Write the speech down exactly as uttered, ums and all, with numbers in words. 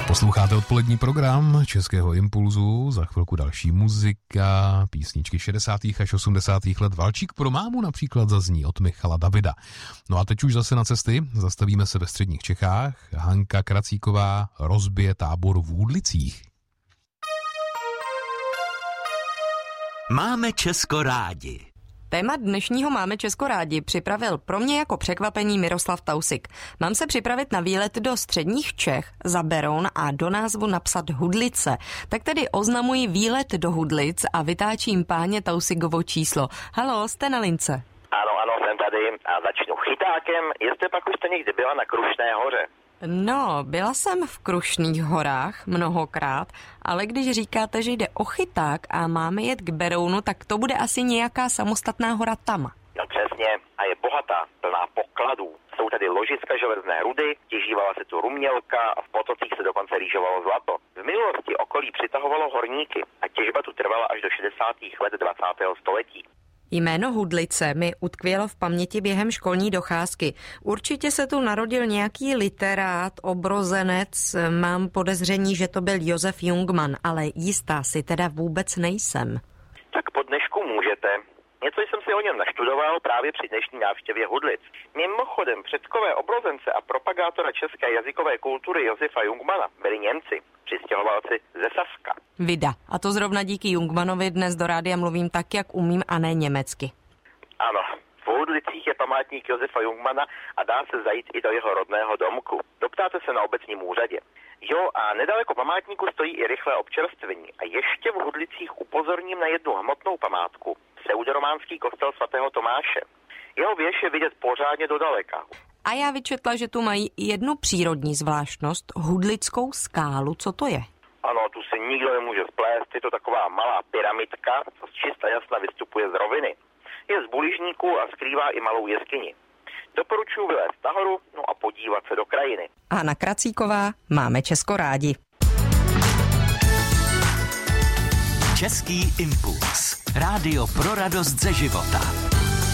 Posloucháte odpolední program Českého impulzu, za chvilku další muzika, písničky šedesátých až osmdesátých let. Valčík pro mámu například zazní od Michala Davida. No a teď už zase na cesty, zastavíme se ve středních Čechách. Hanka Kracíková rozbije tábor v Hůdlicích. Máme Česko rádi. Téma dnešního Máme Česko rádi připravil pro mě jako překvapení Miroslav Tausik. Mám se připravit na výlet do středních Čech za Beroun a do názvu napsat Hudlice. Tak tedy oznamuji výlet do Hudlic a vytáčím páně Tausikovo číslo. Haló, jste na lince? Ano, ano, jsem tady a začnu chytákem. Jestli pak už jste někdy byla na Krušné hoře? No, byla jsem v Krušných horách mnohokrát, ale když říkáte, že jde o chyták a máme jet k Berounu, tak to bude asi nějaká samostatná hora tam. No přesně, a je bohatá, plná pokladů. Jsou tady ložiska železné rudy, těžívala se tu rumělka a v potocích se dokonce rýžovalo zlato. V minulosti okolí přitahovalo horníky a těžba tu trvala až do šedesátých let dvacátého století. Jméno Hudlice mi utkvělo v paměti během školní docházky. Určitě se tu narodil nějaký literát, obrozenec, mám podezření, že to byl Josef Jungmann, ale jistá si teda vůbec nejsem. Tak po dnešku můžete. Něco jsem si o něm naštudoval právě při dnešní návštěvě Hudlic. Mimochodem, předkové obrozence a propagátora české jazykové kultury Josefa Jungmanna byli Němci, přistěhovalci ze Saska. Vida. A to zrovna díky Jungmannovi dnes do rádia mluvím tak, jak umím, a ne německy. Ano, v Hudlicích je památník Josefa Jungmanna a dá se zajít i do jeho rodného domku. Doptáte se na obecním úřadě. Jo, a nedaleko památníku stojí i rychlé občerstvení. A ještě v Hudlicích upozorním na jednu hmotnou památku. Pseudorománský kostel svatého Tomáše. Jeho věž je vidět pořádně dodaleka. A já vyčetla, že tu mají jednu přírodní zvláštnost, Hudlickou skálu. Co to je? Ano, tu se nikdo nemůže splést. Je to taková malá pyramidka, co z čista jasna vystupuje z roviny. Je z buližníku a skrývá i malou jeskyni. Doporučuji vylézt nahoru, no a podívat se do krajiny. Hanna Kracíková, Máme Česko rádi. Český impuls. Rádio pro radost ze života.